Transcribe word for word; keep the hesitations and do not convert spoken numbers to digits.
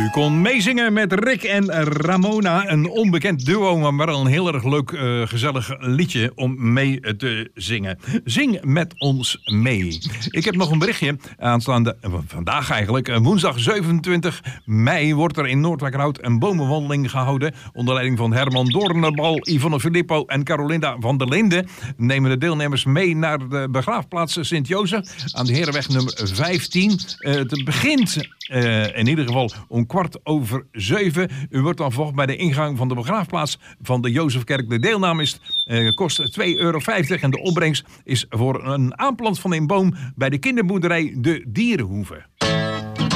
U kon meezingen met Rick en Ramona. Een onbekend duo, maar wel een heel erg leuk, uh, gezellig liedje om mee te zingen. Zing met ons mee. Ik heb nog een berichtje. Aanstaande, vandaag eigenlijk, woensdag zevenentwintig mei... wordt er in Noordwijkerhout een bomenwandeling gehouden. Onder leiding van Herman Doornenbal, Yvonne Filippo en Carolinda van der Linden. Nemen de deelnemers mee naar de begraafplaats Sint-Jozef aan de Herenweg nummer vijftien. Uh, het begint uh, in ieder geval om kwart over zeven. U wordt dan verwacht bij de ingang van de begraafplaats van de Jozefkerk. De deelname is, uh, kost twee euro vijftig en de opbrengst is voor een aanplant van een boom bij de kinderboerderij De Dierenhoeve.